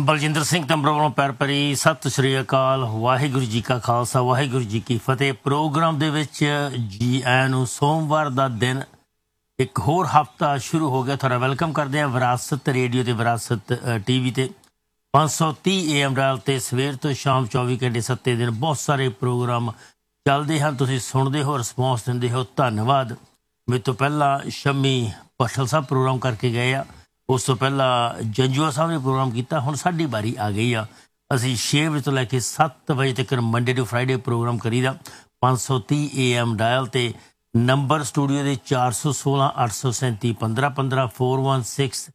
ਬਲਜਿੰਦਰ ਸਿੰਘ ਤੰਬਰ ਵੱਲੋਂ ਪੈਰ ਭਰੀ ਸਤਿ ਸ਼੍ਰੀ ਅਕਾਲ। ਵਾਹਿਗੁਰੂ ਜੀ ਕਾ ਖਾਲਸਾ, ਵਾਹਿਗੁਰੂ ਜੀ ਕੀ ਫਤਿਹ। ਪ੍ਰੋਗਰਾਮ ਦੇ ਵਿੱਚ ਜੀ ਆਇਆਂ ਨੂੰ। ਸੋਮਵਾਰ ਦਾ ਦਿਨ, ਇੱਕ ਹੋਰ ਹਫ਼ਤਾ ਸ਼ੁਰੂ ਹੋ ਗਿਆ। ਤੁਹਾਡਾ ਵੈਲਕਮ ਕਰਦੇ ਹਾਂ ਵਿਰਾਸਤ ਰੇਡੀਓ ਤੇ ਵਿਰਾਸਤ TV ਤੇ 530 AM ਡਾਇਲ ਤੇ ਸਵੇਰ ਤੋਂ ਸ਼ਾਮ 24 ਘੰਟੇ 7 ਦਿਨ ਬਹੁਤ ਸਾਰੇ ਪ੍ਰੋਗਰਾਮ ਚੱਲਦੇ ਹਨ। ਤੁਸੀਂ ਸੁਣਦੇ ਹੋ, ਰਿਸਪੌਂਸ ਦਿੰਦੇ ਹੋ, ਧੰਨਵਾਦ। ਮੇਰੇ ਤੋਂ ਪਹਿਲਾਂ ਸ਼ੰਮੀ ਭੱਠਲ ਸਾਹਿਬ ਪ੍ਰੋਗਰਾਮ ਕਰਕੇ ਗਏ ਆ, ਉਸ ਤੋਂ ਪਹਿਲਾਂ ਜੰਜੂਆ ਸਾਹਿਬ ਨੇ ਪ੍ਰੋਗਰਾਮ ਕੀਤਾ। ਹੁਣ ਸਾਡੀ ਵਾਰੀ ਆ ਗਈ ਆ। ਅਸੀਂ 6 ਵਜੇ ਤੋਂ ਲੈ ਕੇ 7 ਵਜੇ ਤੱਕ ਮੰਡੇ ਟੂ ਫਰਾਈਡੇ ਪ੍ਰੋਗਰਾਮ ਕਰੀਦਾ 530 AM ਡਾਇਲ ਤੇ। ਨੰਬਰ ਸਟੂਡੀਓ ਦੇ 416 837 1515 416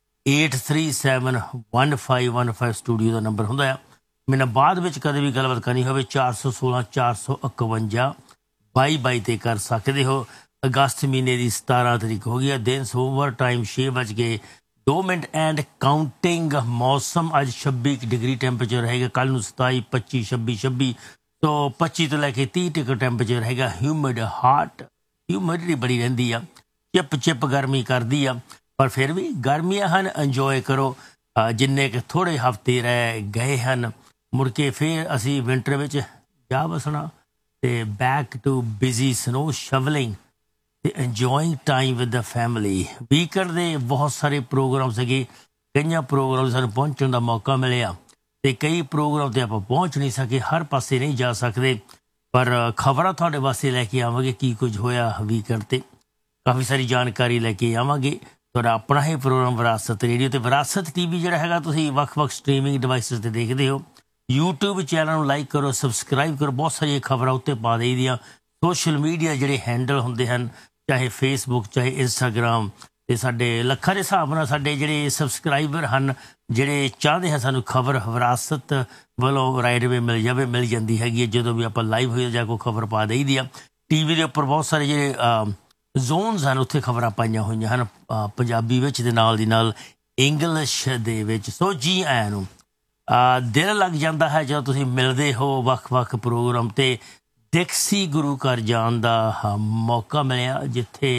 837 1515 ਸਟੂਡੀਓ ਦਾ ਨੰਬਰ ਹੁੰਦਾ ਆ। ਮੇਰੇ ਨਾਲ ਬਾਅਦ ਵਿੱਚ ਕਦੇ ਵੀ ਗੱਲਬਾਤ ਕਰਨੀ ਹੋਵੇ 416 451 22 'ਤੇ ਕਰ ਸਕਦੇ ਹੋ। ਅਗਸਤ ਮਹੀਨੇ ਦੀ 17 ਤਰੀਕ ਹੋ ਗਈ ਹੈ। ਦਿਨ ਸੋਮਵਾਰ, ਟਾਈਮ 6:02 ਐਂਡ ਕਾਊਂਟਿੰਗ। ਮੌਸਮ ਅੱਜ 26 ਡਿਗਰੀ ਟੈਂਪਰੇਚਰ ਰਹੇਗਾ। ਕੱਲ੍ਹ ਨੂੰ 27 25 26 26 ਤੋਂ 25 ਤੋਂ ਲੈ ਕੇ 30 ਤੱਕ ਟੈਂਪਰੇਚਰ ਰਹੇਗਾ। ਹਿਊਮਿਡ ਹਾਟ, ਹਿਊਮਿਡਿਟੀ ਬੜੀ ਰਹਿੰਦੀ ਆ, ਚਿਪ ਗਰਮੀ ਕਰਦੀ ਆ, ਪਰ ਫਿਰ ਵੀ ਗਰਮੀਆਂ ਹਨ, ਇੰਜੋਏ ਕਰੋ। ਜਿੰਨੇ ਕੁ ਥੋੜ੍ਹੇ ਹਫ਼ਤੇ ਰਹਿ ਗਏ ਹਨ, ਮੁੜ ਕੇ ਫਿਰ ਅਸੀਂ ਵਿੰਟਰ ਵਿੱਚ ਜਾ ਵਸਣਾ ਅਤੇ ਬੈਕ ਟੂ ਬਿਜ਼ੀ ਸਨੋ ਸ਼ਵਲਿੰਗ ਤੇ enjoying time with the family. Weekend ਦੇ ਬਹੁਤ ਸਾਰੇ ਪ੍ਰੋਗਰਾਮ ਸੀਗੇ। ਕਈਆਂ ਪ੍ਰੋਗਰਾਮ ਸਾਨੂੰ ਪਹੁੰਚਣ ਦਾ ਮੌਕਾ ਮਿਲਿਆ ਅਤੇ ਕਈ ਪ੍ਰੋਗਰਾਮ 'ਤੇ ਆਪਾਂ ਪਹੁੰਚ ਨਹੀਂ ਸਕੇ, ਹਰ ਪਾਸੇ ਨਹੀਂ ਜਾ ਸਕਦੇ, ਪਰ ਖਬਰਾਂ ਤੁਹਾਡੇ ਵਾਸਤੇ ਲੈ ਕੇ ਆਵਾਂਗੇ ਕੀ ਕੁਝ ਹੋਇਆ ਵੀਕਐਂਡ 'ਤੇ। ਕਾਫੀ ਸਾਰੀ ਜਾਣਕਾਰੀ ਲੈ ਕੇ ਆਵਾਂਗੇ। ਤੁਹਾਡਾ ਆਪਣਾ ਹੀ ਪ੍ਰੋਗਰਾਮ ਵਿਰਾਸਤ ਰੇਡੀਓ ਤੇ ਵਿਰਾਸਤ TV ਜਿਹੜਾ ਹੈਗਾ, ਤੁਸੀਂ ਵੱਖ-ਵੱਖ ਸਟਰੀਮਿੰਗ ਡਿਵਾਈਸਿਸ 'ਤੇ ਦੇਖਦੇ ਹੋ। YouTube ਚੈਨਲ ਨੂੰ ਲਾਈਕ ਕਰੋ, ਸਬਸਕ੍ਰਾਈਬ ਕਰੋ। ਬਹੁਤ ਸਾਰੀਆਂ ਖਬਰਾਂ ਉੱਤੇ ਪਾ ਦੇਈ ਦੀਆਂ। ਸੋਸ਼ਲ ਮੀਡੀਆ ਜਿਹੜੇ ਹੈਂਡਲ ਹੁੰਦੇ ਹਨ, ਚਾਹੇ ਫੇਸਬੁੱਕ, ਚਾਹੇ ਇੰਸਟਾਗ੍ਰਾਮ, ਅਤੇ ਸਾਡੇ ਲੱਖਾਂ ਦੇ ਹਿਸਾਬ ਨਾਲ ਸਾਡੇ ਜਿਹੜੇ ਸਬਸਕ੍ਰਾਈਬਰ ਹਨ, ਜਿਹੜੇ ਚਾਹੁੰਦੇ ਹਨ ਸਾਨੂੰ ਖਬਰ ਵਿਰਾਸਤ ਵੱਲੋਂ ਰਾਈਟ ਵੇ ਮਿਲ ਜਾਂਦੀ ਹੈਗੀ ਹੈ। ਜਦੋਂ ਵੀ ਆਪਾਂ ਲਾਈਵ ਹੋਈਏ ਜਾਂ ਕੋਈ ਖਬਰ ਪਾ ਦੇਈ ਦੀ ਆ। TV ਦੇ ਉੱਪਰ ਬਹੁਤ ਸਾਰੇ ਜਿਹੜੇ ਜ਼ੋਨਸ ਹਨ, ਉੱਥੇ ਖਬਰਾਂ ਪਾਈਆਂ ਹੋਈਆਂ ਹਨ, ਪੰਜਾਬੀ ਵਿੱਚ ਅਤੇ ਨਾਲ ਦੀ ਨਾਲ ਇੰਗਲਿਸ਼ ਦੇ ਵਿੱਚ। ਸੋ ਜੀ ਆਇਆਂ ਨੂੰ। ਦਿਲ ਲੱਗ ਜਾਂਦਾ ਹੈ ਜਦੋਂ ਤੁਸੀਂ ਮਿਲਦੇ ਹੋ ਵੱਖ-ਵੱਖ ਪ੍ਰੋਗਰਾਮ 'ਤੇ। ਡਿਕਸੀ ਗੁਰੂ ਘਰ ਜਾਣ ਦਾ ਮੌਕਾ ਮਿਲਿਆ, ਜਿੱਥੇ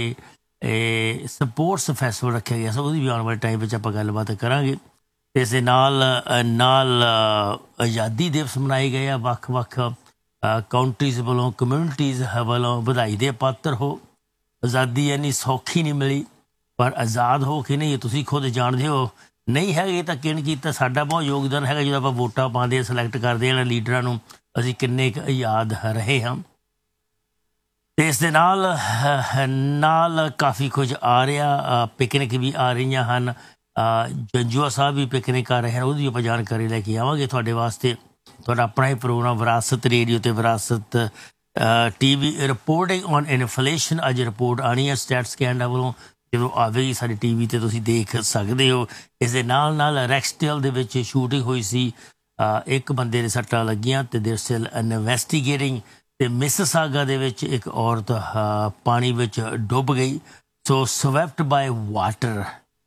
ਸਪੋਰਟਸ ਫੈਸਟੀਵਲ ਰੱਖਿਆ ਗਿਆ। ਸੋ ਉਹਦੀ ਵੀ ਆਉਣ ਵਾਲੇ ਟਾਈਮ ਵਿੱਚ ਆਪਾਂ ਗੱਲਬਾਤ ਕਰਾਂਗੇ। ਇਸ ਦੇ ਨਾਲ ਆਜ਼ਾਦੀ ਦਿਵਸ ਮਨਾਏ ਗਏ ਆ। ਵੱਖ-ਵੱਖ ਕਾਊਂਟਰੀਜ਼ ਵੱਲੋਂ, ਕਮਿਊਨਿਟੀਜ਼ ਵੱਲੋਂ ਵਧਾਈ ਦੇ ਪਾਤਰ ਹੋ। ਆਜ਼ਾਦੀ ਇੰਨੀ ਸੌਖੀ ਨਹੀਂ ਮਿਲੀ, ਪਰ ਆਜ਼ਾਦ ਹੋ ਕੇ ਨਹੀਂ, ਤੁਸੀਂ ਖੁਦ ਜਾਣਦੇ ਹੋ। ਨਹੀਂ ਹੈਗੇ ਤਾਂ ਕਿਨ ਕੀਤਾ। ਸਾਡਾ ਬਹੁਤ ਯੋਗਦਾਨ ਹੈਗਾ ਜਦੋਂ ਆਪਾਂ ਵੋਟਾਂ ਪਾਉਂਦੇ ਹਾਂ, ਸਿਲੈਕਟ ਕਰਦੇ ਹਾਂ ਲੀਡਰਾਂ ਨੂੰ, ਅਸੀਂ ਕਿੰਨੇ ਕੁ ਆਜ਼ਾਦ ਰਹੇ ਹਾਂ। ਅਤੇ ਇਸ ਦੇ ਨਾਲ ਕਾਫੀ ਕੁਝ ਆ ਰਿਹਾ। ਪਿਕਨਿਕ ਵੀ ਆ ਰਹੀਆਂ ਹਨ। ਜੰਜੂਆ ਸਾਹਿਬ ਵੀ ਪਿਕਨਿਕ ਕਰ ਰਹੇ ਹਨ, ਉਹਦੀ ਆਪਾਂ ਜਾਣਕਾਰੀ ਲੈ ਕੇ ਆਵਾਂਗੇ ਤੁਹਾਡੇ ਵਾਸਤੇ। ਤੁਹਾਡਾ ਆਪਣਾ ਹੀ ਪ੍ਰੋਗਰਾਮ ਵਿਰਾਸਤ ਰੇਡੀਓ ਤੇ ਵਿਰਾਸਤ TV। ਰਿਪੋਰਟਿੰਗ ਔਨ ਇਨਫਲੇਸ਼ਨ ਅੱਜ ਰਿਪੋਰਟ ਆਉਣੀ ਹੈ ਸਟੈਟਸ ਕੈਨੇਡਾ ਵੱਲੋਂ। ਜਦੋਂ ਆਵੇਗੀ ਸਾਡੀ TV 'ਤੇ ਤੁਸੀਂ ਦੇਖ ਸਕਦੇ ਹੋ। ਇਸ ਦੇ ਨਾਲ ਰੈਕਸਡੇਲ ਦੇ ਵਿੱਚ ਸ਼ੂਟਿੰਗ ਹੋਈ ਸੀ। ਇੱਕ ਬੰਦੇ ਦੇ ਸੱਟਾਂ ਲੱਗੀਆਂ ਅਤੇ ਦੇਰ ਸਟਿਲ ਇਨਵੈਸਟੀਗੇਟਿੰਗ। ਅਤੇ ਮਿਸਿਸਾਗਾ ਦੇ ਵਿੱਚ ਇੱਕ ਔਰਤ ਪਾਣੀ ਵਿੱਚ ਡੁੱਬ ਗਈ। ਸੋ ਸਵੈਪਟ ਬਾਏ ਵਾਟਰ।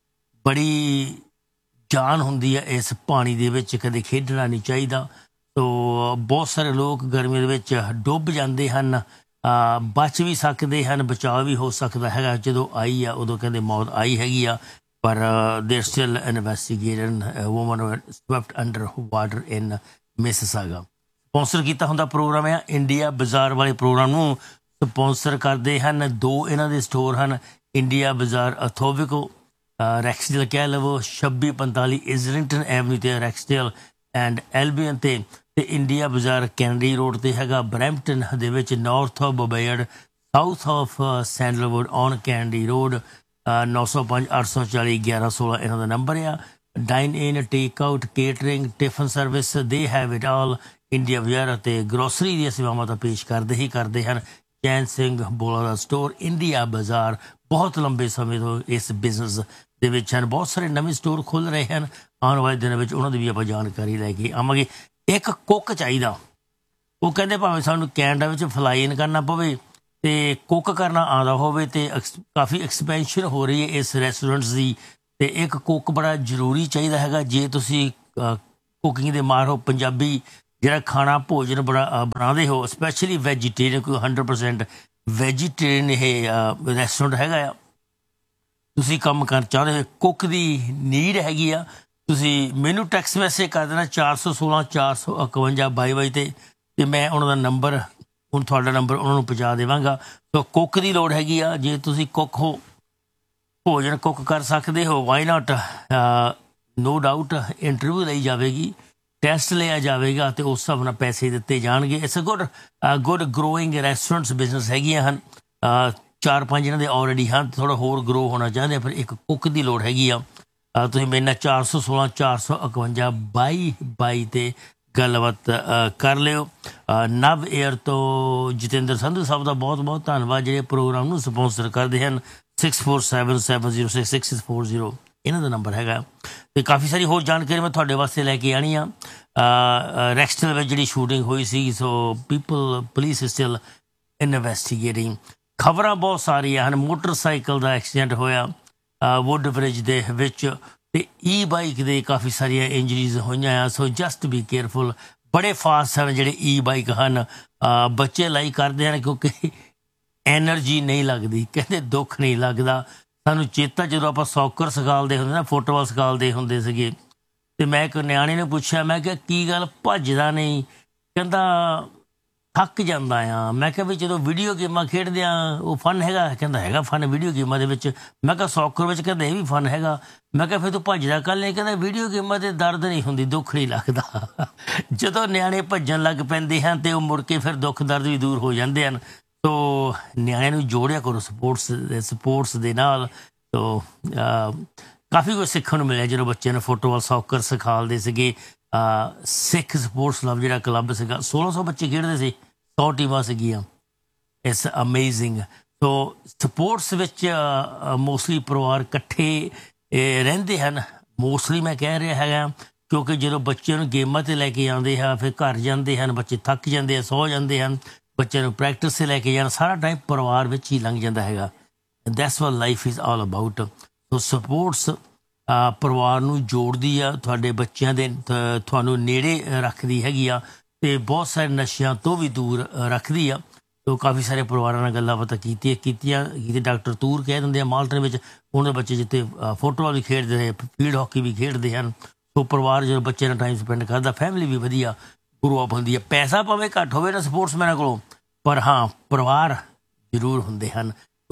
ਬੜੀ ਜਾਨ ਹੁੰਦੀ ਹੈ ਇਸ ਪਾਣੀ ਦੇ ਵਿੱਚ, ਕਦੇ ਖੇਡਣਾ ਨਹੀਂ ਚਾਹੀਦਾ। ਸੋ ਬਹੁਤ ਸਾਰੇ ਲੋਕ ਗਰਮੀ ਦੇ ਵਿੱਚ ਡੁੱਬ ਜਾਂਦੇ ਹਨ, ਬਚ ਵੀ ਸਕਦੇ ਹਨ, ਬਚਾਅ ਵੀ ਹੋ ਸਕਦਾ ਹੈਗਾ। ਜਦੋਂ ਆਈ ਆ ਉਦੋਂ ਕਹਿੰਦੇ ਮੌਤ ਆਈ ਹੈਗੀ ਆ, ਪਰ ਦੇਰ still investigating woman ਸਵੈਪਟ under water in Mississauga. Sponsor ਕੀਤਾ ਹੁੰਦਾ ਪ੍ਰੋਗਰਾਮ ਆ ਇੰਡੀਆ ਬਾਜ਼ਾਰ ਵਾਲੇ ਪ੍ਰੋਗਰਾਮ ਨੂੰ ਸਪੋਂਸਰ ਕਰਦੇ ਹਨ। 2 ਇਹਨਾਂ ਦੇ ਸਟੋਰ ਹਨ, ਇੰਡੀਆ ਬਾਜ਼ਾਰ ਅਥੋਵਿਕੋ ਰੈਕਸਡੇਲ ਕਹਿ ਲਵੋ, 2645 ਇਜ਼ਲਿੰਗਟਨ ਐਵਨਿਊ 'ਤੇ ਰੈਕਸਡੇਲ ਐਂਡ ਐਲਬੀਅਨ 'ਤੇ, ਅਤੇ ਇੰਡੀਆ ਬਾਜ਼ਾਰ ਕੈਨਡੀ ਰੋਡ 'ਤੇ ਹੈਗਾ ਬਰੈਂਪਟਨ ਦੇ ਵਿੱਚ, north of ਬਬੇਅਰਡ, south of sandalwood on Kennedy road. 905 840 1116 ਇਹਨਾਂ ਦਾ ਨੰਬਰ ਆ। Dine in, take out, catering, tiffin service, they have it all. India ਬਾਜ਼ਾਰ ਅਤੇ ਗਰੋਸਰੀ ਦੀਆਂ ਸੇਵਾਵਾਂ ਤਾਂ ਪੇਸ਼ ਕਰਦੇ ਹਨ। ਚੈਨ ਸਿੰਘ ਬੋਲਾ ਦਾ ਸਟੋਰ ਇੰਡੀਆ ਬਾਜ਼ਾਰ ਬਹੁਤ ਲੰਬੇ ਸਮੇਂ ਤੋਂ ਇਸ ਬਿਜ਼ਨਸ ਦੇ ਵਿੱਚ ਹਨ। ਬਹੁਤ ਸਾਰੇ ਨਵੇਂ ਸਟੋਰ ਖੁੱਲ੍ਹ ਰਹੇ ਹਨ। ਆਉਣ ਵਾਲੇ ਦਿਨਾਂ ਵਿੱਚ ਉਹਨਾਂ ਦੀ ਵੀ ਆਪਾਂ ਜਾਣਕਾਰੀ ਲੈ ਕੇ ਆਵਾਂਗੇ। ਇੱਕ ਕੁੱਕ ਚਾਹੀਦਾ। ਉਹ ਕਹਿੰਦੇ ਭਾਵੇਂ ਸਾਨੂੰ ਕੈਨੇਡਾ ਵਿੱਚ ਫਲਾਈ ਇਨ ਕਰਨਾ ਪਵੇ ਅਤੇ ਕੁੱਕ ਕਰਨਾ ਆਉਂਦਾ ਹੋਵੇ, ਅਤੇ ਕਾਫੀ ਐਕਸਪੈਂਸ਼ਨ ਹੋ ਰਹੀ ਹੈ ਇਸ ਰੈਸਟੋਰੈਂਟਸ ਦੀ, ਅਤੇ ਇੱਕ ਕੁੱਕ ਬੜਾ ਜ਼ਰੂਰੀ ਚਾਹੀਦਾ ਹੈਗਾ। ਜੇ ਤੁਸੀਂ ਕੁਕਿੰਗ ਦੇ ਮਾਹਰ ਹੋ, ਪੰਜਾਬੀ ਜਿਹੜਾ ਖਾਣਾ ਭੋਜਨ ਬਣਾਉਂਦੇ ਹੋ, ਸਪੈਸ਼ਲੀ ਵੈਜੀਟੇਰੀਅਨ, ਕੋਈ 100% ਵੈਜੀਟੇਰੀਅਨ ਇਹ ਰੈਸਟੋਰੈਂਟ ਹੈਗਾ ਆ, ਤੁਸੀਂ ਕੰਮ ਕਰਨਾ ਚਾਹੁੰਦੇ ਹੋ, ਕੁੱਕ ਦੀ ਨੀਡ ਹੈਗੀ ਆ, ਤੁਸੀਂ ਮੈਨੂੰ ਟੈਕਸਟ ਮੈਸੇਜ ਕਰ ਦੇਣਾ 416 451 22 ਤੇ ਮੈਂ ਉਹਨਾਂ ਦਾ ਨੰਬਰ, ਹੁਣ ਤੁਹਾਡਾ ਨੰਬਰ ਉਹਨਾਂ ਨੂੰ ਪਹੁੰਚਾ ਦੇਵਾਂਗਾ। ਸੋ ਕੁੱਕ ਦੀ ਲੋੜ ਹੈਗੀ ਆ, ਜੇ ਤੁਸੀਂ ਕੁੱਕ ਹੋ, ਭੋਜਨ ਕੁੱਕ ਕਰ ਸਕਦੇ ਹੋ, why not. No doubt interview ਲਈ ਜਾਵੇਗੀ, ਟੈਸਟ ਲਿਆ ਜਾਵੇਗਾ ਅਤੇ ਉਸ ਹਿਸਾਬ ਨਾਲ ਪੈਸੇ ਦਿੱਤੇ ਜਾਣਗੇ। It's a good growing restaurants business ਹੈਗੀਆਂ ਹਨ, 4-5 ਇਹਨਾਂ ਦੇ ਆਲਰੇਡੀ ਹਨ, ਥੋੜ੍ਹਾ ਹੋਰ ਗਰੋ ਹੋਣਾ ਚਾਹੁੰਦੇ ਆ, ਫਿਰ ਇੱਕ ਕੁੱਕ ਦੀ ਲੋੜ ਹੈਗੀ ਆ। ਤੁਸੀਂ ਮੇਰੇ ਨਾਲ 416 451 22 ਤੇ ਗੱਲਬਾਤ ਕਰ ਲਿਓ। ਨਵ ਏਅਰ ਤੋਂ ਜਤਿੰਦਰ ਸੰਧੂ ਸਾਹਿਬ ਦਾ ਬਹੁਤ ਬਹੁਤ ਧੰਨਵਾਦ, ਜਿਹੜੇ ਪ੍ਰੋਗਰਾਮ ਨੂੰ ਸਪੋਂਸਰ ਕਰਦੇ ਹਨ। 6477066640 ਇਹਨਾਂ ਦਾ ਨੰਬਰ ਹੈਗਾ। ਅਤੇ ਕਾਫੀ ਸਾਰੀ ਹੋਰ ਜਾਣਕਾਰੀ ਮੈਂ ਤੁਹਾਡੇ ਵਾਸਤੇ ਲੈ ਕੇ ਆਉਣੀ ਆ। ਰੈਕਸਟਲ ਵਿੱਚ ਜਿਹੜੀ ਸ਼ੂਟਿੰਗ ਹੋਈ ਸੀ, ਸੋ ਪੁਲਿਸ ਸਟਿਲ ਇਨਵੈਸਟੀਗੇਟਿੰਗ। ਖਬਰਾਂ ਬਹੁਤ ਸਾਰੀਆਂ ਹਨ। ਮੋਟਰਸਾਈਕਲ ਦਾ ਐਕਸੀਡੈਂਟ ਹੋਇਆ ਵੁੱਡ ਬ੍ਰਿਜ ਦੇ ਵਿੱਚ, ਅਤੇ ਈ ਬਾਈਕ ਦੇ ਕਾਫੀ ਸਾਰੀਆਂ ਇੰਜਰੀਜ਼ ਹੋਈਆਂ ਆ। ਸੋ ਜਸਟ ਬੀ ਕੇਅਰਫੁਲ। ਬੜੇ ਫਾਸਟ ਹਨ ਜਿਹੜੇ ਈ ਬਾਈਕ ਹਨ, ਬੱਚੇ ਲਾਈਕ ਕਰਦੇ ਹਨ ਕਿਉਂਕਿ ਐਨਰਜੀ ਨਹੀਂ ਲੱਗਦੀ, ਕਹਿੰਦੇ ਦੁੱਖ ਨਹੀਂ ਲੱਗਦਾ। ਸਾਨੂੰ ਚੇਤਾ ਜਦੋਂ ਆਪਾਂ ਸੌਕਰ ਸਿਖਾਲਦੇ ਹੁੰਦੇ ਨਾ, ਫੁੱਟਬਾਲ ਸਿਖਾਲਦੇ ਹੁੰਦੇ ਸੀਗੇ, ਅਤੇ ਮੈਂ ਇੱਕ ਨਿਆਣੇ ਨੂੰ ਪੁੱਛਿਆ, ਮੈਂ ਕਿਹਾ ਕੀ ਗੱਲ ਭੱਜਦਾ ਨਹੀਂ? ਕਹਿੰਦਾ ਥੱਕ ਜਾਂਦਾ ਆ। ਮੈਂ ਕਿਹਾ ਵੀ ਜਦੋਂ ਵੀਡੀਓ ਗੇਮਾਂ ਖੇਡਦੇ ਹਾਂ ਉਹ ਫਨ ਹੈਗਾ? ਕਹਿੰਦਾ ਹੈਗਾ ਫਨ ਵੀਡੀਓ ਗੇਮਾਂ ਦੇ ਵਿੱਚ। ਮੈਂ ਕਿਹਾ ਸੌਕਰ ਵਿੱਚ? ਕਹਿੰਦਾ ਇਹ ਵੀ ਫਨ ਹੈਗਾ। ਮੈਂ ਕਿਹਾ ਫਿਰ ਤੂੰ ਭੱਜਦਾ ਕੱਲ੍ਹ ਨਹੀਂ? ਕਹਿੰਦਾ ਵੀਡੀਓ ਗੇਮਾਂ 'ਤੇ ਦਰਦ ਨਹੀਂ ਹੁੰਦੀ, ਦੁੱਖ ਨਹੀਂ ਲੱਗਦਾ। ਜਦੋਂ ਨਿਆਣੇ ਭੱਜਣ ਲੱਗ ਪੈਂਦੇ ਹਨ ਅਤੇ ਉਹ ਮੁੜ ਕੇ ਫਿਰ ਦੁੱਖ ਦਰਦ ਵੀ ਦੂਰ ਹੋ ਜਾਂਦੇ ਹਨ। ਸੋ ਨਿਆਣਿਆਂ ਨੂੰ ਜੋੜਿਆ ਕਰੋ ਸਪੋਰਟਸ ਦੇ ਨਾਲ। ਸੋ ਕਾਫੀ ਕੁਝ ਸਿੱਖਣ ਨੂੰ ਮਿਲਿਆ ਜਦੋਂ ਬੱਚਿਆਂ ਨੂੰ ਫੁੱਟਬਾਲ ਸੌਕਰ ਸਿਖਾਲਦੇ ਸੀਗੇ। ਸਿੱਖ ਸਪੋਰਟਸ ਕਲੱਬ ਜਿਹੜਾ ਕਲੱਬ ਸੀਗਾ, 1600 ਬੱਚੇ ਖੇਡਦੇ ਸੀ, 100 ਟੀਮਾਂ ਸੀਗੀਆਂ। It's amazing. ਸੋ ਸਪੋਰਟਸ ਵਿੱਚ ਮੋਸਟਲੀ ਪਰਿਵਾਰ ਇਕੱਠੇ ਰਹਿੰਦੇ ਹਨ। ਮੋਸਟਲੀ ਮੈਂ ਕਹਿ ਰਿਹਾ ਹੈਗਾ ਕਿਉਂਕਿ ਜਦੋਂ ਬੱਚਿਆਂ ਨੂੰ ਗੇਮਾਂ 'ਤੇ ਲੈ ਕੇ ਆਉਂਦੇ ਆ, ਫਿਰ ਘਰ ਜਾਂਦੇ ਹਨ, ਬੱਚੇ ਥੱਕ ਜਾਂਦੇ ਆ, ਸੌ ਜਾਂਦੇ ਹਨ, ਬੱਚਿਆਂ ਨੂੰ ਪ੍ਰੈਕਟਿਸ 'ਤੇ ਲੈ ਕੇ ਜਾਣ, ਸਾਰਾ ਟਾਈਮ ਪਰਿਵਾਰ ਵਿੱਚ ਹੀ ਲੰਘ ਜਾਂਦਾ ਹੈਗਾ। That's what life is all about. So sports ਪਰਿਵਾਰ ਨੂੰ ਜੋੜਦੀ ਆ, ਤੁਹਾਡੇ ਬੱਚਿਆਂ ਦੇ ਤੁਹਾਨੂੰ ਨੇੜੇ ਰੱਖਦੀ ਹੈਗੀ ਆ, ਅਤੇ ਬਹੁਤ ਸਾਰੇ ਨਸ਼ਿਆਂ ਤੋਂ ਵੀ ਦੂਰ ਰੱਖਦੀ ਆ। ਸੋ ਕਾਫੀ ਸਾਰੇ ਪਰਿਵਾਰਾਂ ਨਾਲ ਗੱਲਾਂ ਬਾਤਾਂ ਕੀਤੀਆਂ ਕਿਤੇ ਡਾਕਟਰ ਤੂਰ ਕਹਿ ਦਿੰਦੇ ਆ ਮਾਲਟਨ ਵਿੱਚ, ਉਹਨਾਂ ਦੇ ਬੱਚੇ ਜਿੱਥੇ ਫੁੱਟਬਾਲ ਵੀ ਖੇਡਦੇ ਨੇ, ਫੀਲਡ ਹਾਕੀ ਵੀ ਖੇਡਦੇ ਹਨ। ਸੋ ਪਰਿਵਾਰ ਜਦੋਂ ਬੱਚੇ ਨਾਲ ਟਾਈਮ ਸਪੈਂਡ ਕਰਦਾ, ਫੈਮਿਲੀ ਵੀ ਵਧੀਆ ਗਰੋ ਅਪ ਹੁੰਦੀ ਹੈ। ਪੈਸਾ ਭਾਵੇਂ ਘੱਟ ਹੋਵੇ ਨਾ ਸਪੋਰਟਸਮੈਨਾਂ ਕੋਲੋਂ, ਪਰ ਹਾਂ ਪਰਿਵਾਰ ਜ਼ਰੂਰ ਹੁੰਦੇ ਹਨ,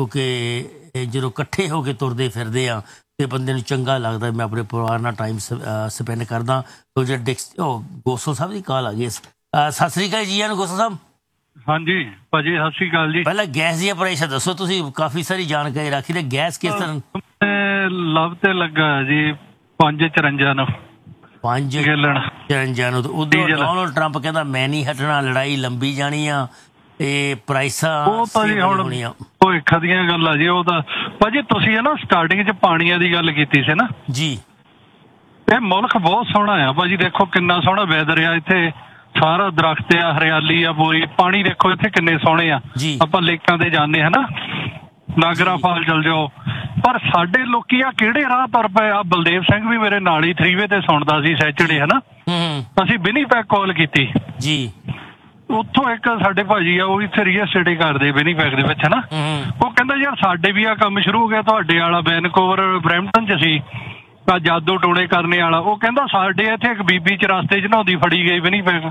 ਕਿਉਂਕਿ ਜਦੋਂ ਇਕੱਠੇ ਹੋ ਕੇ ਤੁਰਦੇ ਫਿਰਦੇ ਆ ਅਤੇ ਬੰਦੇ ਨੂੰ ਚੰਗਾ ਲੱਗਦਾ, ਮੈਂ ਆਪਣੇ ਪਰਿਵਾਰ ਨਾਲ ਟਾਈਮ ਸਪੈਂਡ ਕਰਦਾ। ਸੋ ਜਿਹੜੇ ਗੋਸਲ ਸਾਹਿਬ ਦੀ ਕਾਲ ਆ ਗਈ। ਸਤਿ ਸ਼੍ਰੀ ਅਕਾਲ ਜੀ ਨੂੰ ਗੋਸਲ ਸਾਹਿਬ। ਹਾਂਜੀ ਭਾਜੀ, ਸਤਿ ਸ਼੍ਰੀ ਅਕਾਲ ਜੀ। ਪਹਿਲਾਂ ਗੈਸ ਦੀਆਂ ਪਰੇਸ਼ਾਨ ਦੱਸੋ, ਤੁਸੀਂ ਕਾਫੀ ਸਾਰੀ ਜਾਣਕਾਰੀ ਰੱਖੀ ਤੇ ਗੈਸ ਕਿਸ ਤਰ੍ਹਾਂ ਲਵ ਤੇ ਲੱਗਾ ਜੀ 554 ਨੂੰ 554 ਨੂੰ। ਉਦੋਂ ਡੋਨਲਡ ਟਰੰਪ ਕਹਿੰਦਾ ਮੈਂ ਨਹੀਂ ਹਟਣਾ, ਲੜਾਈ ਲੰਬੀ ਜਾਣੀ ਆ, ਇਹ ਪ੍ਰਾਈਸਾਂ ਉਹ ਤਾਂ ਜੀ ਹੁਣ ਭਵਿੱਖ ਦੀਆਂ ਗੱਲਾਂ ਜੀ। ਉਹ ਤਾਂ ਭਾਜੀ ਤੁਸੀਂ ਹੈ ਨਾ ਸਟਾਰਟਿੰਗ 'ਚ ਪਾਣੀਆਂ ਦੀ ਗੱਲ ਕੀਤੀ ਸੀ ਨਾ ਜੀ। ਇਹ ਮੁਲਕ ਬਹੁਤ ਸੋਹਣਾ ਆ ਭਾਜੀ, ਦੇਖੋ ਕਿੰਨਾ ਸੋਹਣਾ ਵੈਦਰ ਆ ਇੱਥੇ, ਸਾਰਾ ਦਰਖਤ ਆ, ਹਰਿਆਲੀ ਆ ਪੂਰੀ, ਪਾਣੀ ਦੇਖੋ ਇੱਥੇ ਕਿੰਨੇ ਸੋਹਣੇ ਆ। ਆਪਾਂ ਲੇਕਾਂ ਤੇ ਜਾਂਦੇ ਹਨਾ, ਨਾਗਰਾ ਫਾਲ ਚਲ ਜਾਓ, ਪਰ ਸਾਡੇ ਲੋਕੀ ਆ ਕਿਹੜੇ ਰਾਹ ਤੁਰ ਪਏ ਆ। ਬਲਦੇਵ ਸਿੰਘ ਵੀ ਮੇਰੇ ਨਾਲ ਹੀ 3 ਵੇ ਤੇ ਸੁਣਦਾ ਸੀ ਸੈਚਰਡੇ ਹਨਾ, ਅਸੀਂ ਵਿਨੀਪੈਗ ਕਾਲ ਕੀਤੀ ਜੀ। ਉੱਥੋਂ ਇੱਕ ਸਾਡੇ ਭਾਜੀ ਆ, ਉਹ ਇੱਥੇ ਰੀਅਲ ਸਟੇਟ ਕਰਦੇ ਵਿਨੀਪੈਗ ਦੇ ਵਿੱਚ ਹਨਾ। ਉਹ ਕਹਿੰਦਾ ਯਾਰ ਸਾਡੇ ਵੀ ਆ ਕੰਮ ਸ਼ੁਰੂ ਹੋ ਗਿਆ, ਤੁਹਾਡੇ ਵਾਲਾ ਵੈਨਕੂਵਰ ਬਰੈਂਪਟਨ 'ਚ ਸੀ ਆ ਜਾਦੂ ਟੋਣੇ ਕਰਨੇ ਵਾਲਾ। ਉਹ ਕਹਿੰਦਾ ਸਾਡੇ ਇੱਥੇ ਇੱਕ ਬੀਬੀ 'ਚ ਰਸਤੇ 'ਚ ਨਹਾਉਂਦੀ ਫੜੀ ਗਈ ਵਿਨੀਪੈਗ।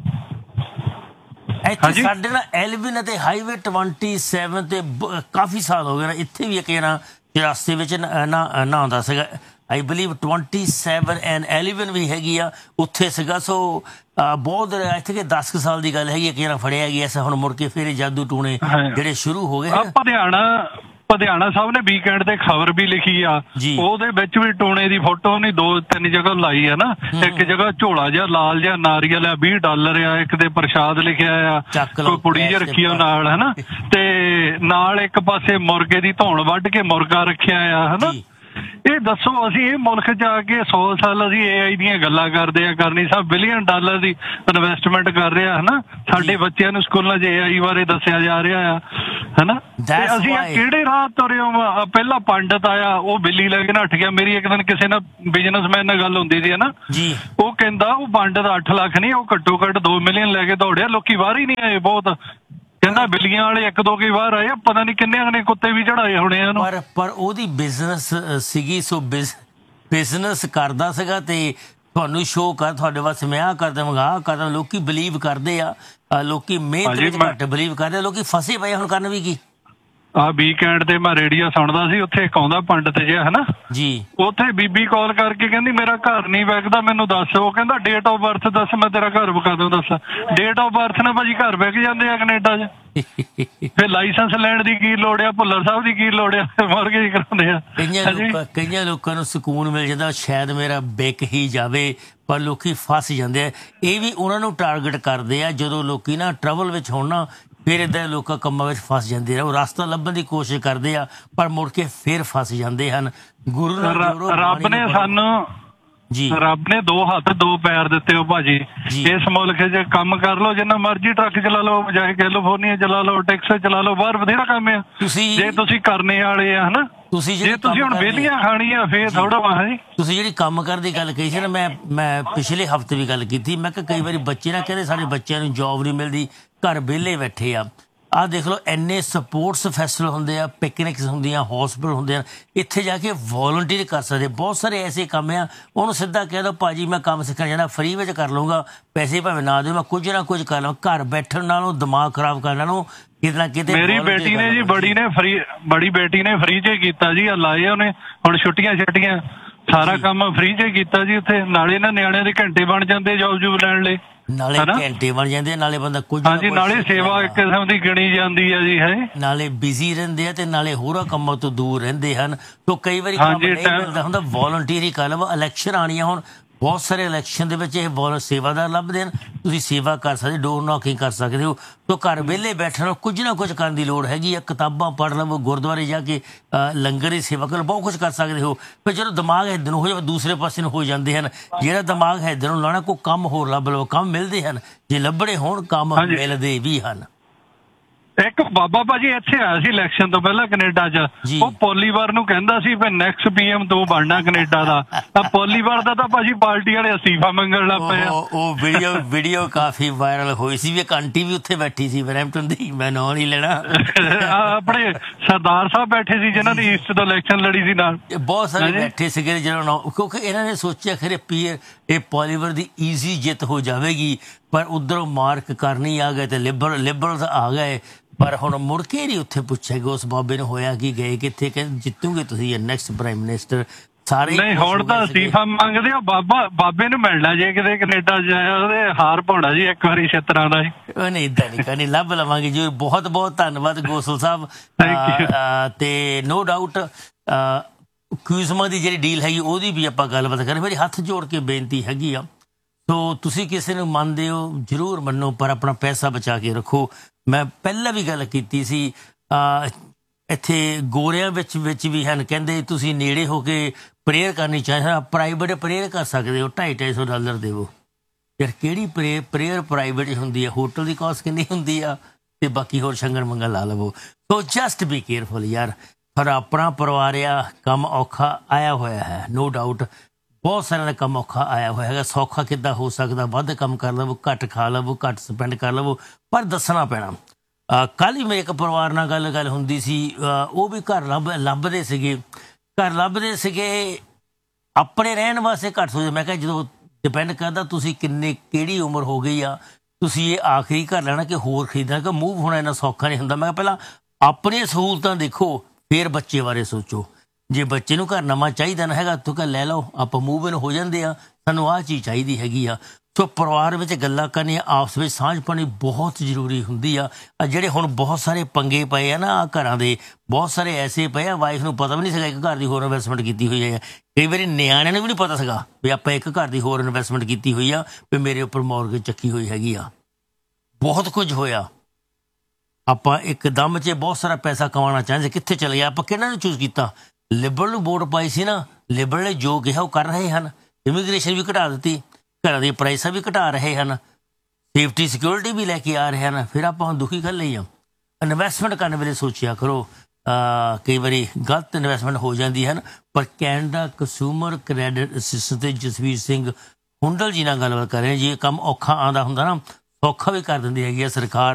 ਇੱਥੇ ਸਾਡੇ ਨਾਲ ਐਲਵਿਨ ਅਤੇ ਹਾਈਵੇ 27 ਤੇ ਕਾਫੀ ਸਾਲ ਹੋ ਗਏ ਨਾ, ਇੱਥੇ ਵੀ ਇੱਕ ਜਣਾ ਰਸਤੇ ਵਿੱਚ ਨਹਾਉਂਦਾ ਸੀਗਾ। ਆਈ ਬਲੀਵ 27 ਐਂਡ ਐਲਵਿਨ ਵੀ ਹੈਗੀ ਆ, ਉੱਥੇ ਸੀਗਾ। ਸੋ ਬਹੁਤ ਇੱਥੇ ਕਿ 10 ਕੁ ਸਾਲ ਦੀ ਗੱਲ ਹੈਗੀ, ਇੱਕ ਜਣਾ ਫੜਿਆ ਗਿਆ। ਹੁਣ ਮੁੜ ਕੇ ਫਿਰ ਜਾਦੂ ਟੂਣੇ ਜਿਹੜੇ ਸ਼ੁਰੂ ਹੋ ਗਏ। ਪਧਿਆਣਾ ਸਾਹਿਬ ਨੇ ਵੀਕਐਂਡ ਤੇ ਖਬਰ ਵੀ ਲਿਖੀ ਆ, ਉਹਦੇ ਵਿੱਚ ਵੀ ਟੂਣੇ ਦੀ ਫੋਟੋ ਨਹੀਂ 2-3 ਜਗ੍ਹਾ ਲਾਈ ਆ ਨਾ। ਇੱਕ ਜਗ੍ਹਾ ਝੋਲਾ ਜਿਹਾ ਲਾਲ ਜਿਹਾ ਨਾਰੀਅਲ ਆ, $20 ਆ, ਇੱਕ ਤੇ ਪ੍ਰਸ਼ਾਦ ਲਿਖਿਆ ਆ, ਕੋਈ ਪੁੜੀ ਜਿਹੀ ਰੱਖੀ ਆ ਨਾਲ ਹਨਾ, ਤੇ ਨਾਲ ਇੱਕ ਪਾਸੇ ਮੁਰਗੇ ਦੀ ਧੌਣ ਵੱਢ ਕੇ ਮੁਰਗਾ ਰੱਖਿਆ ਆ ਹਨਾ। ਇਹ ਦੱਸੋ ਅਸੀਂ ਇਹ ਮੁਲਕ 'ਚ ਆ ਕੇ 100 ਸਾਲ ਅਸੀਂ AI ਦੀਆਂ ਗੱਲਾਂ ਕਰਦੇ ਆ, ਕਰਨੀ ਸਾਹਿਬ $1 ਬਿਲੀਅਨ ਦੀ ਇਨਵੈਸਟਮੈਂਟ ਕਰ ਰਿਹਾ ਹਨਾ। ਸਾਡੇ ਬੱਚਿਆਂ ਨੂੰ ਸਕੂਲਾਂ 'ਚ AI ਬਾਰੇ ਦੱਸਿਆ ਜਾ ਰਿਹਾ ਆ ਹਨਾ। ਅਸੀਂ ਕਿਹੜੇ ਰਾਹ ਤੁਰੇ ਹੋ? ਪਹਿਲਾਂ ਪੰਡਤ ਆਇਆ, ਉਹ ਬਿੱਲੀ ਲੈ ਕੇ ਨੱਠ ਗਿਆ। ਮੇਰੀ ਇੱਕ ਦਿਨ ਕਿਸੇ ਨਾਲ ਬਿਜ਼ਨਸਮੈਨ ਨਾਲ ਗੱਲ ਹੁੰਦੀ ਸੀ ਹਨਾ, ਉਹ ਕਹਿੰਦਾ ਉਹ ਪੰਡਤ 8 ਲੱਖ ਨਹੀਂ, ਉਹ ਘੱਟੋ ਘੱਟ 2 ਮਿਲੀਅਨ ਲੈ ਕੇ ਦੌੜਿਆ, ਲੋਕੀ ਬਾਹਰ ਹੀ ਨਹੀਂ ਆਏ ਬਹੁਤ। ਕਹਿੰਦਾ ਬਿੱਲੀਆਂ ਵਾਲੇ 1-2 ਕਈ ਵਾਰ ਆਏ, ਪਤਾ ਨਹੀਂ ਕਿੰਨੇ ਕੁੱਤੇ ਵੀ ਚੜਾਏ ਹੋਣੇ ਇਹਨੂੰ। ਪਰ ਉਹਦੀ ਬਿਜ਼ਨਸ ਸੀਗੀ। ਸੋ ਬਿਜ਼ਨਸ ਕਰਦਾ ਸੀਗਾ ਤੇ ਤੁਹਾਨੂੰ ਸ਼ੋਅ ਕਰ ਤੁਹਾਡੇ ਵਾਸਤੇ ਮੈਂ ਆਹ ਕਰਦਾ ਆਹ ਕਰਦਾ, ਲੋਕੀ ਬਿਲੀਵ ਕਰਦੇ ਆ, ਲੋਕੀ ਮਿਹਨਤ ਵਿੱਚ ਘੱਟ ਬਿਲੀਵ ਕਰਦੇ, ਲੋਕੀ ਫਸੇ ਪਏ ਹੁਣ ਕਰਨ ਵੀ ਕੀ। ਆ ਵੀਕਐਂਡ ਤੇ ਮੈਂ ਰੇਡੀਓ ਸੁਣਦਾ ਸੀ, ਉੱਥੇ ਇੱਕ ਆਉਂਦਾ ਪੰਡਤ ਜਿਹਾ ਹਨਾ ਜੀ, ਉੱਥੇ ਬੀਬੀ ਕਾਲ ਕਰਕੇ ਕਹਿੰਦੀ ਮੇਰਾ ਘਰ ਨਹੀਂ ਵਿਕਦਾ, ਮੈਨੂੰ ਦੱਸ। ਉਹ ਕਹਿੰਦਾ ਡੇਟ ਆਫ ਬਰਥ ਦੱਸ, ਮੈਂ ਤੇਰਾ ਘਰ ਵਿਕਾ ਦੂੰ। ਦੱਸ ਡੇਟ ਆਫ ਬਰਥ ਨਾਲ ਭਾਜੀ ਘਰ ਵਿਕ ਜਾਂਦੇ ਆ ਕੈਨੇਡਾ 'ਚ। ਫਿਰ ਲਾਇਸੈਂਸ ਲੈਣ ਦੀ ਕੀ ਲੋੜ ਆ, ਭੁੱਲਰ ਸਾਹਿਬ ਦੀ ਕੀ ਲੋੜ ਆ, ਮੋਰਗੇਜ ਕਰਾਉਂਦੇ ਆ। ਕਈਆਂ ਲੋਕਾਂ ਨੂੰ ਸਕੂਨ ਮਿਲ ਜਾਂਦਾ ਸ਼ਾਇਦ ਮੇਰਾ ਵਿਕ ਹੀ ਜਾਵੇ, ਪਰ ਲੋਕੀ ਫਸ ਜਾਂਦੇ ਆ। ਇਹ ਵੀ ਉਹਨਾਂ ਨੂੰ ਟਾਰਗੇਟ ਕਰਦੇ ਆ ਜਦੋਂ ਲੋਕੀ ਨਾ ਟਰਬਲ ਵਿੱਚ ਹੋਣ ਨਾ, ਫਿਰ ਇੱਦਾਂ ਲੋਕਾਂ ਕੰਮਾਂ ਵਿੱਚ ਫਸ ਜਾਂਦੇ ਆ। ਉਹ ਰਸਤਾ ਲੱਭਣ ਦੀ ਕੋਸ਼ਿਸ਼ ਕਰਦੇ ਆ ਪਰ ਮੁੜ ਕੇ ਫਿਰ ਫਸ ਜਾਂਦੇ ਹਨ। ਗੁਰੂ ਰੱਬ ਨੇ ਸਾਨੂੰ ਜੀ, ਰੱਬ ਨੇ 2 ਹੱਥ 2 ਪੈਰ ਦਿੱਤੇ ਹੋ ਭਾਜੀ। ਇਸ ਮੁਲਕ 'ਚ ਕੰਮ ਕਰ ਲਓ, ਜਿੰਨਾ ਮਰਜ਼ੀ ਟਰੱਕ ਚਲਾ ਲਓ, ਬਜਾਏ ਕੈਲੀਫੋਰਨੀਆ ਚਲਾ ਲਓ, ਟੈਕਸਾਸ ਚਲਾ ਲਓ, ਬਾਹਰ ਬਥੇਰਾ ਕੰਮ ਆ ਜੇ ਤੁਸੀਂ ਕਰਨੇ ਵਾਲੇ ਆ ਹਨਾ। ਜੇ ਤੁਸੀਂ ਹੁਣ ਵਿਹਲੀਆਂ ਖਾਣੀਆਂ ਫੇਰ ਥੋੜਾ ਵਾ ਜੀ। ਤੁਸੀਂ ਜਿਹੜੀ ਕੰਮ ਕਰਨ ਦੀ ਗੱਲ ਕਹੀ ਸੀ ਨਾ, ਮੈਂ ਪਿਛਲੇ ਹਫ਼ਤੇ ਵੀ ਗੱਲ ਕੀਤੀ। ਮੈਂ ਕਿਹਾ ਕਈ ਵਾਰੀ ਬੱਚੇ ਨਾ ਕਹਿੰਦੇ ਸਾਡੇ ਬੱਚਿਆਂ ਨੂੰ ਜੋਬ ਨਹੀਂ ਮਿਲਦੀ, ਘਰ ਵਿਹਲੇ ਬੈਠੇ ਆ। ਆਹ ਦੇਖ ਲਓ ਇੰਨੇ ਸਪੋਰਟਸ ਫੈਸਟੀਵਲ ਹੁੰਦੇ ਆ, ਪਿਕਨਿਕਸ ਹੁੰਦੀਆਂ, ਹੌਸਪਿਟਲ ਹੁੰਦੇ ਆ, ਇੱਥੇ ਜਾ ਕੇ ਵੋਲੰਟੀਅਰ ਕਰ ਸਕਦੇ। ਬਹੁਤ ਸਾਰੇ ਐਸੇ ਕੰਮ ਆ, ਉਹਨੂੰ ਸਿੱਧਾ ਕਹਿ ਦਿਓ ਭਾਜੀ ਮੈਂ ਕੰਮ ਸਿੱਖਣ ਜਾਣਾ, ਫਰੀ ਵਿੱਚ ਕਰ ਲਊਂਗਾ, ਪੈਸੇ ਭਾਵੇਂ ਨਾ ਦਿਓ, ਮੈਂ ਕੁਝ ਨਾ ਕੁਝ ਕਰ ਲਵਾਂ। ਘਰ ਬੈਠਣ ਨਾਲੋਂ ਦਿਮਾਗ ਖਰਾਬ ਕਰਨ ਨਾਲੋਂ ਕਿਤੇ ਨਾ ਕਿਤੇ। ਮੇਰੀ ਬੇਟੀ ਨੇ ਜੀ ਬੜੀ ਬੇਟੀ ਨੇ ਫਰੀ 'ਚ ਕੀਤਾ ਜੀ, ਲਾਏ ਉਹਨੇ ਹੁਣ ਛੁੱਟੀਆਂ ਸਾਰਾ ਕੰਮ ਫਰੀ 'ਚ ਕੀਤਾ ਜੀ ਉੱਥੇ। ਨਾਲੇ ਨਾ ਨਿਆਣਿਆਂ ਦੇ ਘੰਟੇ ਬਣ ਜਾਂਦੇ ਜੋਬ ਲੈਣ ਲਈ, ਨਾਲੇ ਘੰਟੇ ਬਣ ਜਾਂਦੇ, ਨਾਲੇ ਬੰਦਾ ਕੁਝ ਨਾਲੇ ਸੇਵਾ ਇੱਕ ਕਿਸਮ ਦੀ ਗਿਣੀ ਜਾਂਦੀ ਹੈ ਜੀ, ਹੈ ਨਾਲੇ ਬਿਜ਼ੀ ਰਹਿੰਦੇ ਆ ਤੇ ਨਾਲੇ ਹੋਰਾਂ ਕੰਮਾਂ ਤੋਂ ਦੂਰ ਰਹਿੰਦੇ ਹਨ। ਤਾਂ ਕਈ ਵਾਰੀ ਕੰਮ ਨਹੀਂ ਮਿਲਦਾ ਹੁੰਦਾ, ਵੋਲੰਟੀਅਰ ਹੀ ਕਰ ਲਓ। ਇਲੈਕਸ਼ਨ ਆਉਣੀਆਂ ਹੁਣ, ਬਹੁਤ ਸਾਰੇ ਇਲੈਕਸ਼ਨ ਦੇ ਵਿੱਚ ਇਹ ਸੇਵਾਦਾਰ ਲੱਭਦੇ ਹਨ, ਤੁਸੀਂ ਸੇਵਾ ਕਰ ਸਕਦੇ, ਡੋਰ ਨੌਕਿੰਗ ਕਰ ਸਕਦੇ ਹੋ। ਤਾਂ ਘਰ ਵਿਹਲੇ ਬੈਠਣ ਨਾਲ ਕੁਝ ਨਾ ਕੁਝ ਕਰਨ ਦੀ ਲੋੜ ਹੈਗੀ ਆ। ਕਿਤਾਬਾਂ ਪੜ੍ਹ ਲਵੋ, ਗੁਰਦੁਆਰੇ ਜਾ ਕੇ ਲੰਗਰ ਦੀ ਸੇਵਾ ਕਰ ਲਓ, ਬਹੁਤ ਕੁਝ ਕਰ ਸਕਦੇ ਹੋ। ਫਿਰ ਜਦੋਂ ਦਿਮਾਗ ਇੱਧਰ ਨੂੰ ਹੋ ਜਾਵੇ ਦੂਸਰੇ ਪਾਸੇ ਨੂੰ ਹੋ ਜਾਂਦੇ ਹਨ। ਜਿਹੜਾ ਦਿਮਾਗ ਇੱਧਰ ਨੂੰ ਲਾਉਣਾ, ਕੋਈ ਕੰਮ ਹੋਰ ਲੱਭ ਲਓ, ਕੰਮ ਮਿਲਦੇ ਹਨ। ਜੇ ਲੱਭਣੇ ਹੋਣ ਕੰਮ ਮਿਲਦੇ ਵੀ ਹਨ। ਇੱਕ ਬਾਬਾ ਭਾਜੀ ਇੱਥੇ ਆਇਆ ਸੀ ਇਲੈਕਸ਼ਨ ਤੋਂ ਪਹਿਲਾਂ ਕੈਨੇਡਾ 'ਚ, ਉਹ ਪੋਲੀਵਾਰ ਨੂੰ ਕਹਿੰਦਾ ਸੀ ਵੀ ਨੈਕਸਟ PM ਤੂੰ ਬਣਨਾ ਕੈਨੇਡਾ ਦਾ। ਤਾਂ ਪੋਲੀਵਾਰ ਦਾ ਤਾਂ ਭਾਜੀ ਪਾਰਟੀ ਵਾਲੇ ਅਸਤੀਫਾ ਮੰਗਣ ਲੱਗ ਪਏ ਆ। ਉਹ ਵੀਡੀਓ ਕਾਫੀ ਵਾਇਰਲ ਹੋਈ ਸੀ। ਵੀ ਇੱਕ ਆਂਟੀ ਵੀ ਉੱਥੇ ਬੈਠੀ ਸੀ ਬਰੈਂਪਟਨ ਦੀ, ਮੈਂ ਨਾਂ ਨਹੀਂ ਲੈਣਾ, ਆਪਣੇ ਸਰਦਾਰ ਸਾਹਿਬ ਬੈਠੇ ਸੀ ਜਿਨ੍ਹਾਂ ਦੀ ਈਸਟ ਤੋਂ ਇਲੈਕਸ਼ਨ ਲੜੀ ਸੀ ਨਾਲ, ਬਹੁਤ ਸਾਰੇ ਬੈਠੇ ਸੀਗੇ ਜਿਹਨਾਂ ਨੂੰ, ਕਿਉਂਕਿ ਇਹਨਾਂ ਨੇ ਸੋਚਿਆ ਖਰੇ ਇਹ ਪੋਲੀਵਾਰ ਦੀ ਈਜ਼ੀ ਜਿੱਤ ਹੋ ਜਾਵੇਗੀ, ਪਰ ਉੱਧਰੋਂ ਮਾਰਕ ਕਰਨੀ ਆ ਗਏ ਤੇ ਲਿਬਰਲਸ ਆ ਗਏ। ਪਰ ਹੁਣ ਮੁੜ ਕੇ ਨਹੀਂ ਉੱਥੇ ਪੁੱਛਿਆ ਕਿ ਉਸ ਬਾਬੇ ਨੂੰ ਹੋਇਆ ਕੀ, ਗਏ ਕਿੱਥੇ, ਕਹਿੰਦੇ ਜਿੱਤੂਗੇ ਤੁਸੀਂ ਨੈਕਸਟ ਪ੍ਰਾਈਮ ਮਿਨਿਸਟਰ। ਸਾਰੇ ਨਹੀਂ ਹੁਣ ਤਾਂ ਅਸਤੀਫਾ ਮੰਗਦੇ ਆ। ਬਾਬੇ ਨੂੰ ਮਿਲਣਾ ਜੇ ਕਿਤੇ ਕੈਨੇਡਾ ਜਾਇਆ, ਉਹਦੇ ਹਾਰ ਪਾਉਣਾ ਜੀ ਇੱਕ ਵਾਰੀ ਛਿੱਤਰਾਂ ਦਾ। ਉਹ ਨਹੀਂ ਇੱਦਾਂ ਨਹੀਂ ਕਰਨੀ, ਲੱਭ ਲਵਾਂਗੇ ਜੀ। ਬਹੁਤ ਬਹੁਤ ਧੰਨਵਾਦ ਗੋਸਲ ਸਾਹਿਬ। ਤੇ ਨੋ ਡਾਊਟ ਕਿਊਜ਼ਮਾ ਦੀ ਜਿਹੜੀ ਡੀਲ ਹੈਗੀ ਉਹਦੀ ਵੀ ਆਪਾਂ ਗੱਲਬਾਤ ਕਰਾਂਗੇ। ਮੇਰੀ ਹੱਥ ਜੋੜ ਕੇ ਬੇਨਤੀ ਹੈਗੀ ਆ, ਸੋ ਤੁਸੀਂ ਕਿਸੇ ਨੂੰ ਮੰਨਦੇ ਹੋ ਜ਼ਰੂਰ ਮੰਨੋ, ਪਰ ਆਪਣਾ ਪੈਸਾ ਬਚਾ ਕੇ ਰੱਖੋ। ਮੈਂ ਪਹਿਲਾਂ ਵੀ ਗੱਲ ਕੀਤੀ ਸੀ, ਇੱਥੇ ਗੋਰਿਆਂ ਵਿੱਚ ਵੀ ਹਨ, ਕਹਿੰਦੇ ਤੁਸੀਂ ਨੇੜੇ ਹੋ ਕੇ ਪ੍ਰੇਅਰ ਕਰਨੀ ਚਾਹੀਦਾ, ਪ੍ਰਾਈਵੇਟ ਪ੍ਰੇਅਰ ਕਰ ਸਕਦੇ ਹੋ, $250-250 ਦੇਵੋ। ਯਾਰ ਕਿਹੜੀ ਪ੍ਰੇਅਰ ਪ੍ਰਾਈਵੇਟ ਹੁੰਦੀ ਆ, ਹੋਟਲ ਦੀ ਕਾਸਟ ਕਿੰਨੀ ਹੁੰਦੀ ਆ, ਤੇ ਬਾਕੀ ਹੋਰ ਸ਼ੰਗਣ ਮੰਗਣ ਲਾ ਲਵੋ। ਸੋ ਜਸਟ ਬੀ ਕੇਅਰਫੁਲ ਯਾਰ। ਪਰ ਆਪਣਾ ਪਰਿਵਾਰ ਆ, ਕੰਮ ਔਖਾ ਆਇਆ ਹੋਇਆ ਹੈ, ਨੋ ਡਾਊਟ ਬਹੁਤ ਸਾਰਿਆਂ ਦਾ ਕੰਮ ਔਖਾ ਆਇਆ ਹੋਇਆ ਹੈਗਾ। ਸੌਖਾ ਕਿੱਦਾਂ ਹੋ ਸਕਦਾ, ਵੱਧ ਕੰਮ ਕਰ ਲਵੋ, ਘੱਟ ਖਾ ਲਵੋ, ਘੱਟ ਸਪੈਂਡ ਕਰ ਲਵੋ, ਪਰ ਦੱਸਣਾ ਪੈਣਾ। ਕੱਲ੍ਹ ਹੀ ਮੇਰੇ ਇੱਕ ਪਰਿਵਾਰ ਨਾਲ ਗੱਲ ਹੁੰਦੀ ਸੀ, ਉਹ ਵੀ ਘਰ ਲੱਭਦੇ ਸੀਗੇ ਆਪਣੇ ਰਹਿਣ ਵਾਸਤੇ ਘੱਟ ਸੋਚਦੇ। ਮੈਂ ਕਿਹਾ ਜਦੋਂ ਡਿਪੈਂਡ ਕਰਦਾ ਤੁਸੀਂ ਕਿਹੜੀ ਉਮਰ ਹੋ ਗਈ ਆ, ਤੁਸੀਂ ਇਹ ਆਖਰੀ ਘਰ ਲੈਣਾ ਕਿ ਹੋਰ ਖਰੀਦਣਾ, ਕਿ ਮੂਵ ਹੋਣਾ ਇੰਨਾ ਸੌਖਾ ਨਹੀਂ ਹੁੰਦਾ। ਮੈਂ ਕਿਹਾ ਪਹਿਲਾਂ ਆਪਣੀਆਂ ਸਹੂਲਤਾਂ ਦੇਖੋ, ਫਿਰ ਬੱਚੇ ਬਾਰੇ ਸੋਚੋ। ਜੇ ਬੱਚੇ ਨੂੰ ਘਰ ਨਵਾਂ ਚਾਹੀਦਾ ਨਾ ਹੈਗਾ, ਤੂੰ ਲੈ ਲਓ, ਆਪਾਂ ਮੂਵ ਇਨ ਹੋ ਜਾਂਦੇ ਆ, ਸਾਨੂੰ ਆਹ ਚੀਜ਼ ਚਾਹੀਦੀ ਹੈਗੀ ਆ। ਸੋ ਪਰਿਵਾਰ ਵਿੱਚ ਗੱਲਾਂ ਕਰਨੀਆਂ, ਆਪਸ ਵਿੱਚ ਸਾਂਝ ਪਾਉਣੀ ਬਹੁਤ ਜ਼ਰੂਰੀ ਹੁੰਦੀ ਆ। ਜਿਹੜੇ ਹੁਣ ਬਹੁਤ ਸਾਰੇ ਪੰਗੇ ਪਏ ਆ ਨਾ ਘਰਾਂ ਦੇ, ਬਹੁਤ ਸਾਰੇ ਐਸੇ ਪਏ ਆ ਵਾਈਫ ਨੂੰ ਪਤਾ ਵੀ ਨਹੀਂ ਸੀਗਾ ਇੱਕ ਘਰ ਦੀ ਹੋਰ ਇਨਵੈਸਟਮੈਂਟ ਕੀਤੀ ਹੋਈ ਹੈ। ਕਈ ਵਾਰੀ ਨਿਆਣਿਆਂ ਨੂੰ ਵੀ ਨਹੀਂ ਪਤਾ ਸੀਗਾ ਵੀ ਆਪਾਂ ਇੱਕ ਘਰ ਦੀ ਹੋਰ ਇਨਵੈਸਟਮੈਂਟ ਕੀਤੀ ਹੋਈ ਆ, ਵੀ ਮੇਰੇ ਉੱਪਰ ਮੌਰਗੇਜ ਚੱਕੀ ਹੋਈ ਹੈਗੀ ਆ। ਬਹੁਤ ਕੁਝ ਹੋਇਆ। ਆਪਾਂ ਇੱਕਦਮ 'ਚ ਬਹੁਤ ਸਾਰਾ ਪੈਸਾ ਕਮਾਉਣਾ ਚਾਹੁੰਦੇ, ਕਿੱਥੇ ਚਲੇ ਗਿਆ? ਆਪਾਂ ਕਿਹਨਾਂ ਨੂੰ ਚੂਜ਼ ਕੀਤਾ? ਲਿਬਰਲ ਨੂੰ ਵੋਟ ਪਾਈ ਸੀ ਨਾ, ਲਿਬਰਲ ਨੇ ਜੋ ਕਿਹਾ ਉਹ ਕਰ ਰਹੇ ਹਨ। ਇਮੀਗ੍ਰੇਸ਼ਨ ਵੀ ਘਟਾ ਦਿੱਤੀ, ਘਰਾਂ ਦੀਆਂ ਪ੍ਰਾਈਸਾਂ ਵੀ ਘਟਾ ਰਹੇ ਹਨ, ਸੇਫਟੀ ਸਿਕਿਉਰਿਟੀ ਵੀ ਲੈ ਕੇ ਆ ਰਹੇ ਹਨ। ਫਿਰ ਆਪਾਂ ਹੁਣ ਦੁਖੀ ਕਰ ਲਈ ਆ। ਇਨਵੈਸਟਮੈਂਟ ਕਰਨ ਵੇਲੇ ਸੋਚਿਆ ਕਰੋ, ਕਈ ਵਾਰੀ ਗਲਤ ਇਨਵੈਸਟਮੈਂਟ ਹੋ ਜਾਂਦੀ ਹਨ। ਪਰ ਕੈਨੇਡਾ ਕੰਜ਼ਿਊਮਰ ਕ੍ਰੈਡਿਟ ਅਸਿਸਟੈਂਟ ਤੇ ਜਸਵੀਰ ਸਿੰਘ ਹੁੰਡਲ ਜੀ ਨਾਲ ਗੱਲਬਾਤ ਕਰ ਰਹੇ ਜੀ। ਇਹ ਕੰਮ ਔਖਾ ਆਉਂਦਾ ਹੁੰਦਾ ਨਾ, ਸੌਖਾ ਵੀ ਕਰ ਦਿੰਦੀ ਹੈਗੀ ਆ ਸਰਕਾਰ।